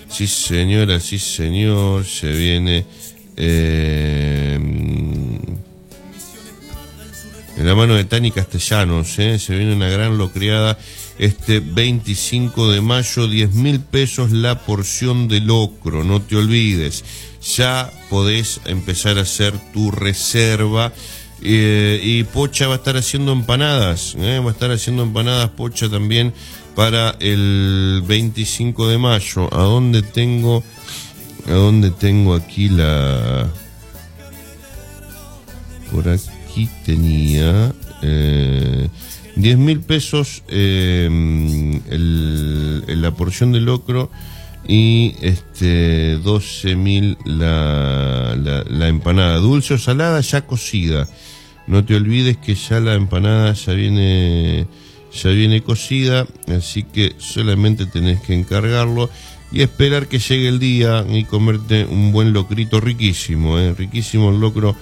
Sí, señora, sí, señor. Se viene en la mano de Tani Castellanos, se viene una gran locriada este 25 de mayo, 10.000 pesos la porción de locro, no te olvides, ya podés empezar a hacer tu reserva. Y Pocha va a estar haciendo empanadas, va a estar haciendo empanadas Pocha también para el 25 de mayo. ¿A dónde tengo aquí la... Por aquí tenía 10.000 pesos la porción de locro y 12.000 la empanada, dulce o salada ya cocida. No te olvides que ya la empanada ya viene cocida, así que solamente tenés que encargarlo y esperar que llegue el día y comerte un buen locrito riquísimo, riquísimo el locro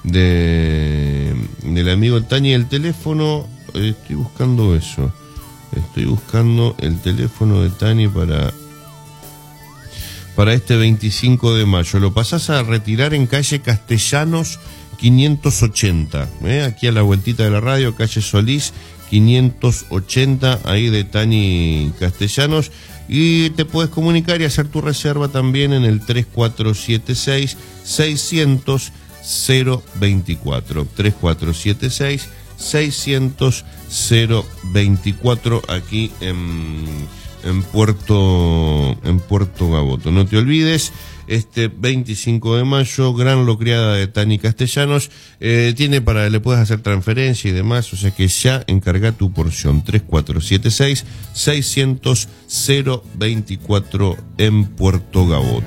del amigo Tani. El teléfono, estoy buscando el teléfono de Tani para este 25 de mayo. Lo pasás a retirar en calle Castellanos 580, aquí a la vueltita de la radio, calle Solís 580, ahí de Tani Castellanos, y te puedes comunicar y hacer tu reserva también en el 3476 600 024, 3476 600 024, aquí en Puerto Gaboto. No te olvides, este 25 de mayo, gran locriada de Tani Castellanos, le puedes hacer transferencia y demás, o sea que ya encarga tu porción, 3476 600 024 en Puerto Gaboto.